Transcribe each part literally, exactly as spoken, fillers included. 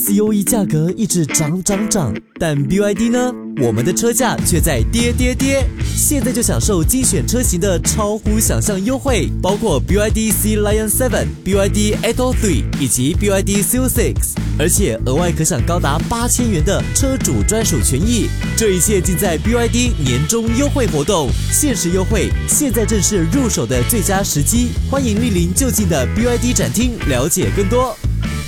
C O E 价格一直涨涨涨，但 B Y D 呢？我们的车价却在跌跌跌。现在就享受精选车型的超乎想象优惠，包括 B Y D C Lion 七、B Y D Atto 三以及 B Y D C O 六，而且额外可享高达八千元的车主专属权益。这一切尽在 B Y D 年终优惠活动，限时优惠，现在正是入手的最佳时机。欢迎莅临就近的 B Y D 展厅了解更多。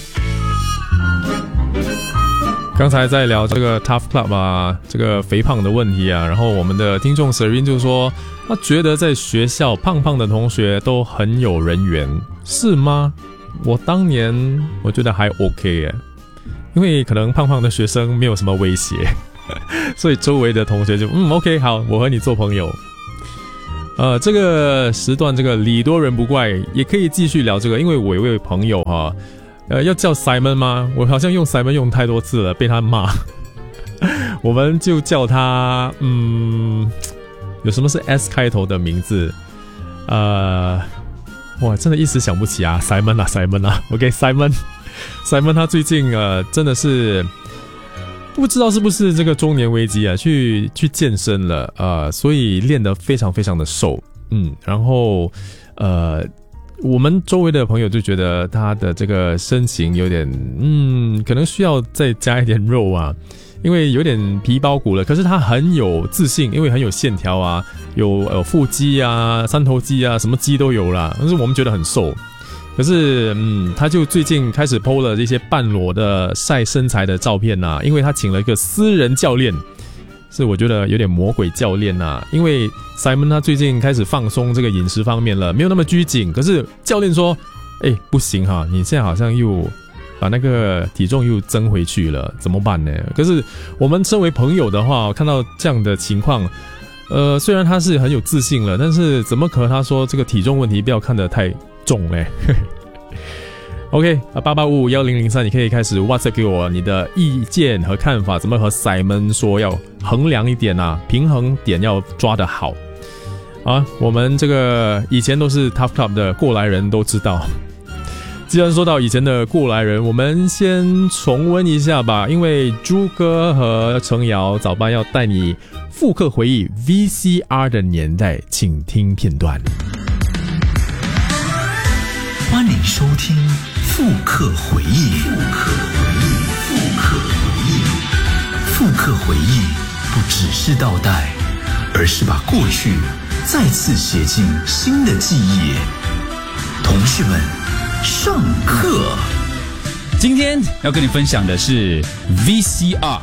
刚才在聊这个 Tough Club 啊，这个肥胖的问题啊，然后我们的听众 Serene 就说，他觉得在学校胖胖的同学都很有人缘，是吗？我当年我觉得还 OK 耶，因为可能胖胖的学生没有什么威胁，所以周围的同学就嗯 OK 好，我和你做朋友。呃，这个时段这个礼多人不怪，也可以继续聊这个，因为我有位朋友哈。呃，要叫 Simon 吗？我好像用 Simon 用太多次了，被他骂。我们就叫他，嗯，有什么是 S 开头的名字？呃，哇，真的一时想不起啊 ，Simon 啊 ，Simon 啊 ，OK，Simon，Simon 他最近呃真的是不知道是不是这个中年危机啊，去去健身了，呃，所以练得非常非常的瘦，嗯，然后呃。我们周围的朋友就觉得他的这个身形有点，嗯，可能需要再加一点肉啊，因为有点皮包骨了。可是他很有自信，因为很有线条啊，有呃腹肌啊、三头肌啊，什么肌都有啦。但是我们觉得很瘦。可是，嗯，他就最近开始 po 了这些半裸的晒身材的照片啊，因为他请了一个私人教练。是我觉得有点魔鬼教练啊，因为 Simon 他最近开始放松这个饮食方面了，没有那么拘谨。可是教练说，哎，不行哈，你现在好像又把那个体重又增回去了，怎么办呢？可是我们身为朋友的话，看到这样的情况，呃，虽然他是很有自信了，但是怎么可能他说这个体重问题不要看得太重嘞？OK 啊，八八五五一零零三，你可以开始 WhatsApp 给我你的意见和看法，怎么和 Simon 说要衡量一点啊，平衡点要抓得好啊。我们这个以前都是 Tough Club 的过来人都知道。既然说到以前的过来人，我们先重温一下吧，因为朱哥和程瑶早班要带你复刻回忆 V C R 的年代，请听片段。 欢迎收听复刻回忆，复刻回忆，复刻回忆，复刻回忆，不只是倒带，而是把过去再次写进新的记忆。同学们，上课。 今天要跟你分享的是 V C R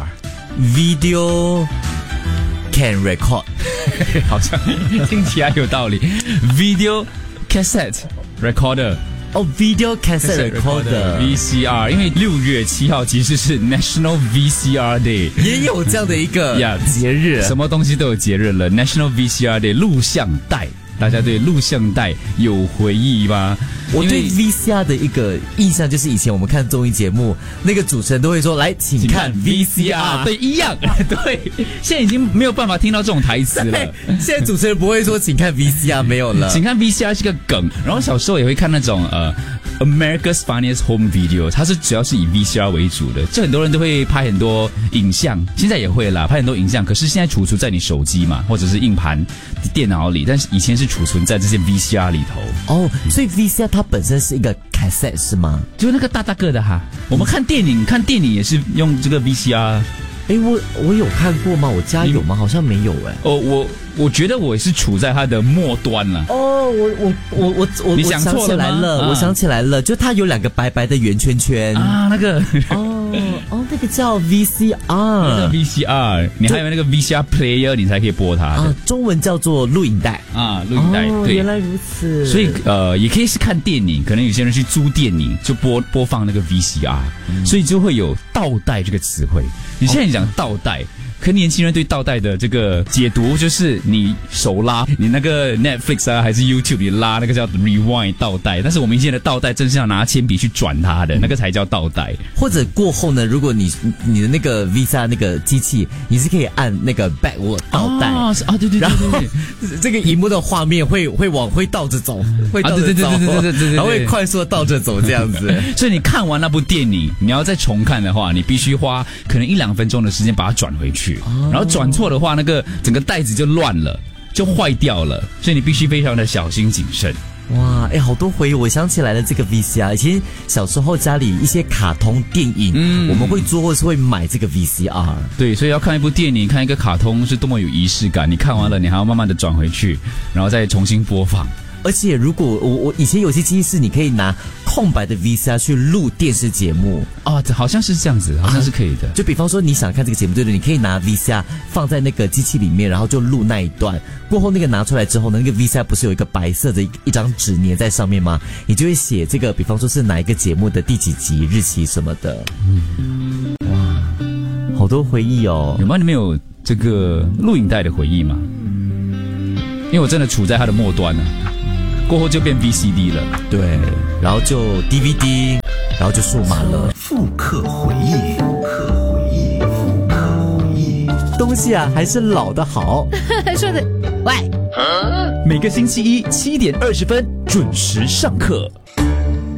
Video can record 好像听起来有道理 Video cassette recorder 哦 Video cassette recorder V C R， 因为六月七号其实是 National V C R Day， 也有这样的一个节日， 什么东西都有节日了。 National V C R Day 录像带，大家对录像带有回忆吗？ 我对 V C R 的一个印象就是以前我们看综艺节目，那个主持人都会说来请看 V C R， 对，一样对，现在已经没有办法听到这种台词了。 现在主持人不会说请看 V C R， 没有了， 请看 V C R 是个梗。然后小时候也会看那种呃 America's Funniest Home Video， 它是主要是以 V C R 为主的，就很多人都会拍很多影像，现在也会啦，拍很多影像，可是现在储存在你手机嘛，或者是硬盘电脑里，但是以前是储存在这些 V C R 里头。 哦，所以 V C R 它本身是一个 cassette 是吗？ 就是那个大大个的哈。我们看电影，看电影也是用这个 V C R。 诶，我我有看过吗？我家有吗？好像没有诶。 哦，我我觉得我是处在它的末端了。 哦，我我我我我你想错了吗？ 我想起来了，啊、我想起来了，就它有两个白白的圆圈圈啊，那个哦哦，那个叫 V C R， 那个 V C R， 你还有那个 V C R player， 你才可以播它的啊，中文叫做录影带啊，录影带。 哦， 对， 原来如此。 所以呃，也可以是看电影，可能有些人去租电影就播播放那个 V C R，嗯、所以就会有倒带这个词汇。你现在讲倒带。哦，可年轻人对倒带的这个解读就是你手拉你那个 Netflix 啊还是 YouTube 你拉那个叫 rewind 倒带，但是我们以前的倒带正是要拿铅笔去转它的，那个才叫倒带。 或者过后呢，如果你你的那个 V C R 那个机器，你是可以按那个 backward 倒带啊，啊对对对对对， 然后这个荧幕的画面会会往会倒着走，会倒着走， 啊、对对对对对对对对， 然后会快速的倒着走这样子。 所以你看完那部电影，你要再重看的话。 话，你必须花可能一两分钟的时间把它转回去，哦、然后转错的话，那个整个袋子就乱了，就坏掉了，所以你必须非常的小心谨慎。 哇，哎，好多回忆！我想起来了，这个 V C R， 以前小时候家里一些卡通电影，嗯，我们会做或是会买这个 V C R。 对，所以要看一部电影、看一个卡通是多么有仪式感。你看完了，你还要慢慢的转回去，然后再重新播放。 而且，如果我我以前有些记忆是，你可以拿空白的 V C R 去录电视节目哦，好像是这样子，好像是可以的。 啊、就比方说，你想看这个节目，对不对？你可以拿 V C R 放在那个机器里面，然后就录那一段。过后那个拿出来之后呢，那个 V C R 不是有一个白色的一一张纸粘在上面吗？你就会写这个，比方说是哪一个节目的第几集、日期什么的。嗯，哇，好多回忆哦。 有吗？你们有这个录影带的回忆吗？因为我真的处在它的末端呢、啊。过后就变 V C D 了， 对，然后就 D V D， 然后就数码了。 复刻回忆，复刻回忆，复刻回忆。 东西啊，还是老的好。 说的，喂， 每个星期一七点二十分准时上课。